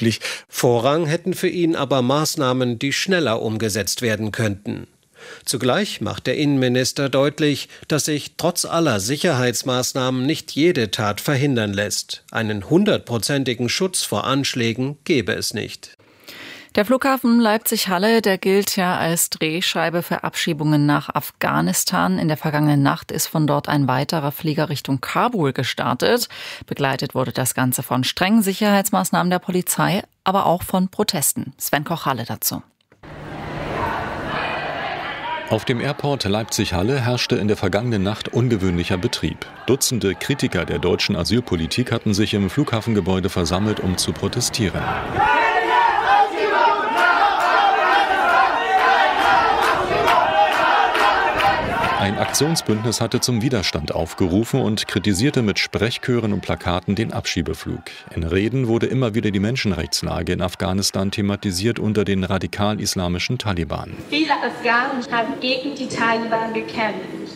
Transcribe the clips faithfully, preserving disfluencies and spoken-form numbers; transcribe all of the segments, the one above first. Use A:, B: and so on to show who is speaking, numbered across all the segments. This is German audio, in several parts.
A: möglich. Vorrang hätten für ihn aber Maßnahmen, die schneller umgesetzt werden könnten. Zugleich macht der Innenminister deutlich, dass sich trotz aller Sicherheitsmaßnahmen nicht jede Tat verhindern lässt. Einen hundertprozentigen Schutz vor Anschlägen gebe es nicht.
B: Der Flughafen Leipzig-Halle, der gilt ja als Drehscheibe für Abschiebungen nach Afghanistan. In der vergangenen Nacht ist von dort ein weiterer Flieger Richtung Kabul gestartet. Begleitet wurde das Ganze von strengen Sicherheitsmaßnahmen der Polizei, aber auch von Protesten. Sven Koch-Halle dazu.
C: Auf dem Airport Leipzig-Halle herrschte in der vergangenen Nacht ungewöhnlicher Betrieb. Dutzende Kritiker der deutschen Asylpolitik hatten sich im Flughafengebäude versammelt, um zu protestieren. Ein Aktionsbündnis hatte zum Widerstand aufgerufen und kritisierte mit Sprechchören und Plakaten den Abschiebeflug. In Reden wurde immer wieder die Menschenrechtslage in Afghanistan thematisiert unter den radikal-islamischen Taliban.
D: Viele Afghanen haben gegen die Taliban gekämpft,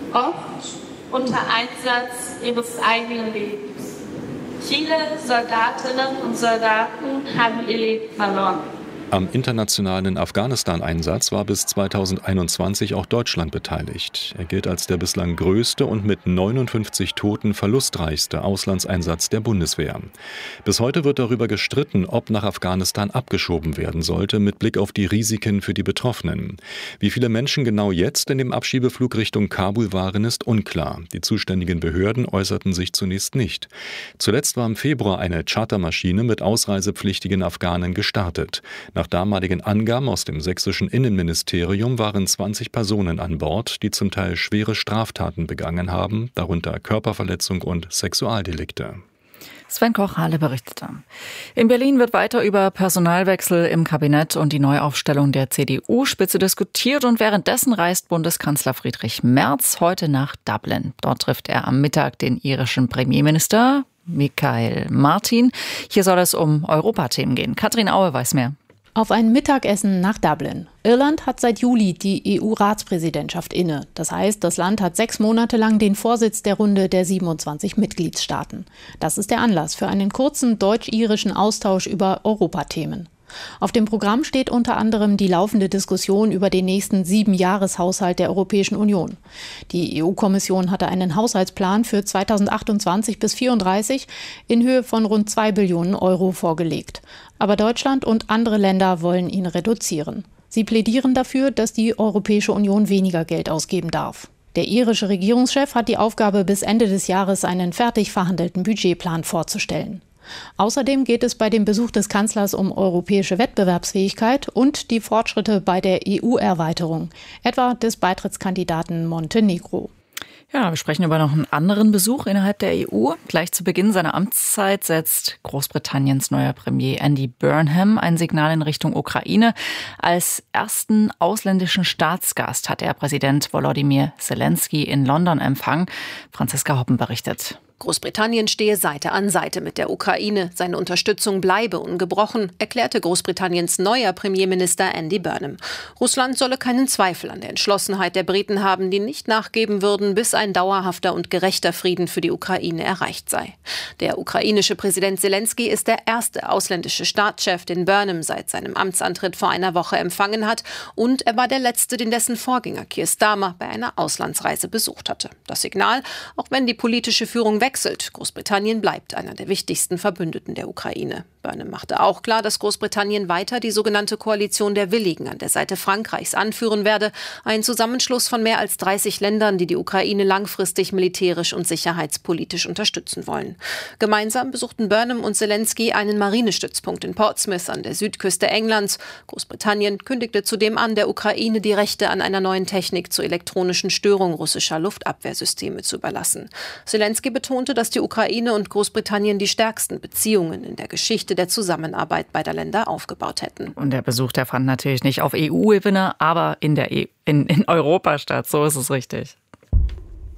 D: oft unter Einsatz ihres eigenen Lebens. Viele Soldatinnen und Soldaten haben ihr Leben verloren.
C: Am internationalen Afghanistan-Einsatz war bis zweitausendeinundzwanzig auch Deutschland beteiligt. Er gilt als der bislang größte und mit neunundfünfzig Toten verlustreichste Auslandseinsatz der Bundeswehr. Bis heute wird darüber gestritten, ob nach Afghanistan abgeschoben werden sollte, mit Blick auf die Risiken für die Betroffenen. Wie viele Menschen genau jetzt in dem Abschiebeflug Richtung Kabul waren, ist unklar. Die zuständigen Behörden äußerten sich zunächst nicht. Zuletzt war im Februar eine Chartermaschine mit ausreisepflichtigen Afghanen gestartet. Nach damaligen Angaben aus dem sächsischen Innenministerium waren zwanzig Personen an Bord, die zum Teil schwere Straftaten begangen haben, darunter Körperverletzung und Sexualdelikte.
B: Sven Koch-Halle berichtete. In Berlin wird weiter über Personalwechsel im Kabinett und die Neuaufstellung der C D U-Spitze diskutiert und währenddessen reist Bundeskanzler Friedrich Merz heute nach Dublin. Dort trifft er am Mittag den irischen Premierminister Michael Martin. Hier soll es um Europathemen gehen. Katrin Aue weiß mehr.
E: Auf ein Mittagessen nach Dublin. Irland hat seit Juli die E U-Ratspräsidentschaft inne. Das heißt, das Land hat sechs Monate lang den Vorsitz der Runde der siebenundzwanzig Mitgliedstaaten. Das ist der Anlass für einen kurzen deutsch-irischen Austausch über Europathemen. Auf dem Programm steht unter anderem die laufende Diskussion über den nächsten Siebenjahreshaushalt der Europäischen Union. Die E U-Kommission hatte einen Haushaltsplan für zweitausendachtundzwanzig bis vierunddreißig in Höhe von rund zwei Billionen Euro vorgelegt. Aber Deutschland und andere Länder wollen ihn reduzieren. Sie plädieren dafür, dass die Europäische Union weniger Geld ausgeben darf. Der irische Regierungschef hat die Aufgabe, bis Ende des Jahres einen fertig verhandelten Budgetplan vorzustellen. Außerdem geht es bei dem Besuch des Kanzlers um europäische Wettbewerbsfähigkeit und die Fortschritte bei der E U-Erweiterung, etwa des Beitrittskandidaten Montenegro.
B: Ja, wir sprechen über noch einen anderen Besuch innerhalb der E U. Gleich zu Beginn seiner Amtszeit setzt Großbritanniens neuer Premier Andy Burnham ein Signal in Richtung Ukraine. Als ersten ausländischen Staatsgast hat er Präsident Volodymyr Zelensky in London empfangen. Franziska Hoppen berichtet.
F: Großbritannien stehe Seite an Seite mit der Ukraine. Seine Unterstützung bleibe ungebrochen, erklärte Großbritanniens neuer Premierminister Andy Burnham. Russland solle keinen Zweifel an der Entschlossenheit der Briten haben, die nicht nachgeben würden, bis ein dauerhafter und gerechter Frieden für die Ukraine erreicht sei. Der ukrainische Präsident Zelensky ist der erste ausländische Staatschef, den Burnham seit seinem Amtsantritt vor einer Woche empfangen hat. Und er war der letzte, den dessen Vorgänger Keir Starmer bei einer Auslandsreise besucht hatte. Das Signal, auch wenn die politische Führung wechselt, Großbritannien bleibt einer der wichtigsten Verbündeten der Ukraine. Burnham machte auch klar, dass Großbritannien weiter die sogenannte Koalition der Willigen an der Seite Frankreichs anführen werde. Ein Zusammenschluss von mehr als dreißig Ländern, die die Ukraine langfristig militärisch und sicherheitspolitisch unterstützen wollen. Gemeinsam besuchten Burnham und Zelensky einen Marinestützpunkt in Portsmouth an der Südküste Englands. Großbritannien kündigte zudem an, der Ukraine die Rechte an einer neuen Technik zur elektronischen Störung russischer Luftabwehrsysteme zu überlassen. Zelensky betonte, dass die Ukraine und Großbritannien die stärksten Beziehungen in der Geschichte der Zusammenarbeit beider Länder aufgebaut hätten.
B: Und der Besuch, der fand natürlich nicht auf E U-Ebene, aber in der e- in, in Europa statt. So ist es richtig.